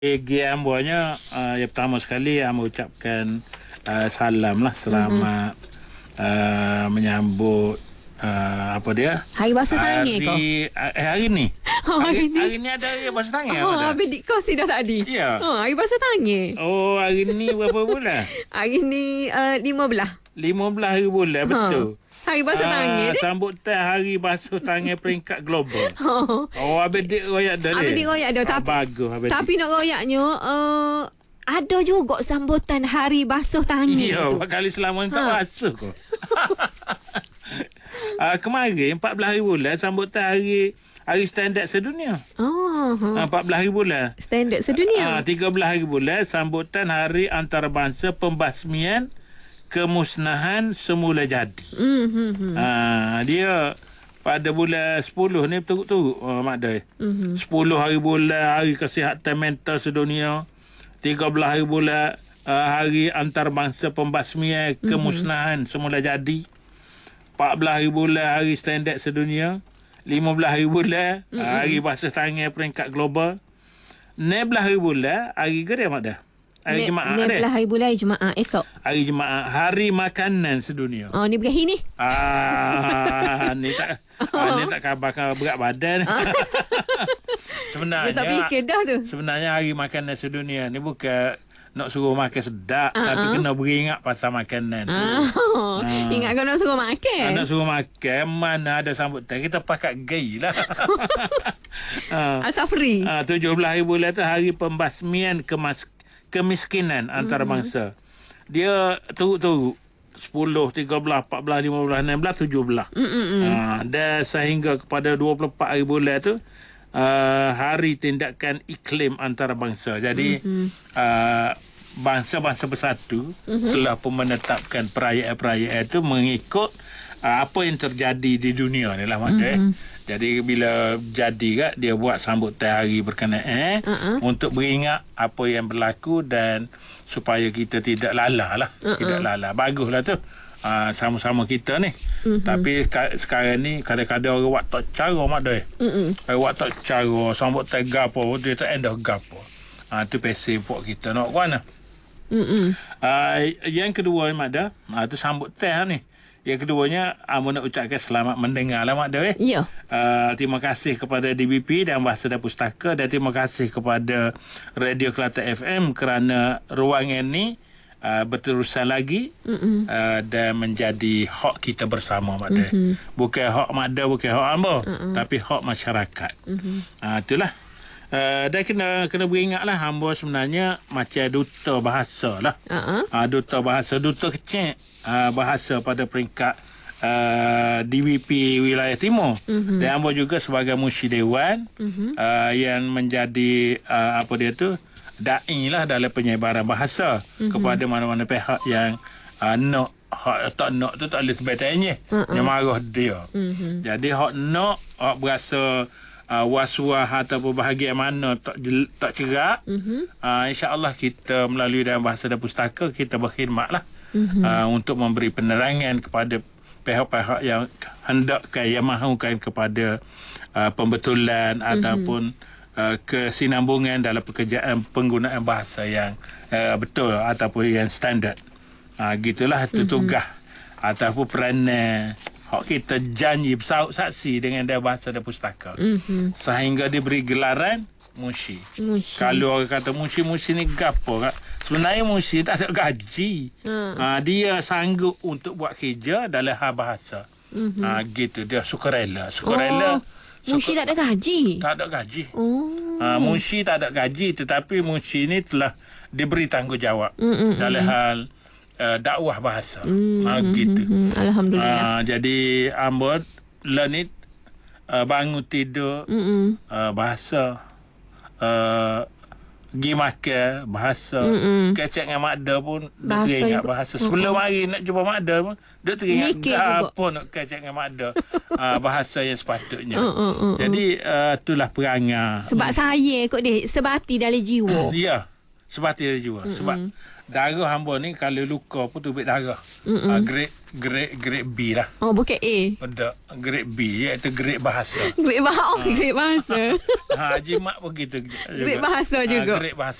Ambonya yang pertama sekali Ambo ucapkan salam lah, selamat menyambut apa dia? Hari basuh tangan kau. Hari ni. Hari ni ada hari basuh tangan. Habis dik kau dah tadi. Ya. Hari basuh tangan. Hari ni berapa bulan? Hari ni 15 hari bulan, betul. Hari basuh tangan. Sambutan hari basuh tangan peringkat global. Habis dik royak dah. Habis dik royak dah. Bagus. Tapi nak royaknya ada juga sambutan hari basuh tangan ya, tu. kali selama ni tak basuh kau. Kemarin 14 hari bulan sambutan hari standard sedunia. 14 hari bulan. Standard sedunia. 13 hari bulan sambutan hari antarabangsa pembasmian kemusnahan semula jadi. Dia pada bulan 10 ni turut-turut Mak Dai. 10 hari bulan hari kesihatan mental sedunia. 13 hari bulan hari antarabangsa pembasmian kemusnahan semula jadi. 14 hari bulan hari standard sedunia. 15 hari bulan hari basuh tangan peringkat global. 16 hari bulan hari ke dia Mak Dah? Hari Jumaat dia. 16 hari bulan hari Jumaat esok. Hari Jumaat hari makanan sedunia. Ni berakhir ni. Ni tak khabar berat badan. Sebenarnya dia tak fikir dah tu. Sebenarnya hari makanan sedunia ni bukan nak suruh makan sedap, tapi kena beringat pasal makanan tu. Ingat kau nak suruh makan. Nak suruh makan, mana ada sambutan, kita pakat gay lah. Asal free. 17 hari bulan tu hari pembasmian kemiskinan antarabangsa. Dia turut-turut 10, 13, 14, 15, 16, 17. Dan sehingga kepada 24 hari bulan tu hari tindakan iklim antarabangsa. Jadi bangsa-bangsa bersatu telah pun menetapkan perayaan-perayaan itu mengikut apa yang terjadi di dunia ni lah maksudnya. Jadi bila jadi kat dia buat sambutan hari berkenaan untuk beringat apa yang berlaku dan supaya kita tidak lala lah. Tidak lala. Baguslah tu. Sama-sama kita ni. Tapi sekarang ni kadang-kadang orang buat tak cara Mak Doi. Buat tak cara sambutan gapo dia tak endah gapo. Tu pesen buat kita nak mana. Yang kedua Mak Dah, tu sambutan ni. Yang keduanya, Amo nak ucapkan selamat mendengar lah Mak Dah. Ya. Terima kasih kepada DBP dan Ambassador Pustaka, dan terima kasih kepada Radio Kelantan FM kerana ruangan ni berterusan lagi dan menjadi hak kita bersama Mak Dah. Bukan hak Mak Dah, bukan hak Ambo, tapi hak masyarakat. Itulah. Dan kena beringat lah Ambo sebenarnya macam duta bahasa lah. Duta bahasa, duta kecil bahasa pada peringkat DBP Wilayah Timur. Dan Ambo juga sebagai musyid dewan yang menjadi apa dia tu, da'i lah dalam penyebaran bahasa kepada mana-mana pihak yang nak hak tak nak tu tak boleh sebetulnya yang marah dia. Jadi hak nak, hak berasa was-was ataupun bahagian mana tak cerak, insya-Allah kita melalui dalam bahasa dan pustaka kita berkhidmat lah untuk memberi penerangan kepada pihak-pihak yang hendakkan, yang mahukan kepada pembetulan ataupun kesinambungan dalam pekerjaan penggunaan bahasa yang betul ataupun yang standard. Gitulah itu tugas ataupun peranan hak kita janji bersaut saksi dengan dia bahasa dan pustaka. Sehingga diberi gelaran musyid. Kalau orang kata musyid ni gapo kak? Sebenarnya musyid tak ada gaji. Dia sanggup untuk buat kerja dalam hal bahasa. Gitu, dia sukarela. Musyid tak ada gaji? Tak ada gaji. Musyid tak ada gaji, tetapi musyid ni telah diberi tanggungjawab dalam hal dakwah bahasa. Gitu. Alhamdulillah. Jadi Ambo ni bangun tidur bahasa, pergi makan bahasa, kecek dengan Mak Da pun dia teringat bahasa. Sebelum hari nak jumpa Mak Da pun dia teringat apa nak kecek dengan Mak Da. Bahasa yang sepatutnya. Jadi itulah perangai. Sebab saya kot dia sebati dalam jiwa. Ya, sebati dalam jiwa. Sebab darah hamba ni kalau luka pun tubik darah. Grade B lah. Oh, bukan A. Benda grade B iaitu grade bahasa. Grade bahasa. Haji Mak pun gitu. Grade bahasa juga. Grade bahasa.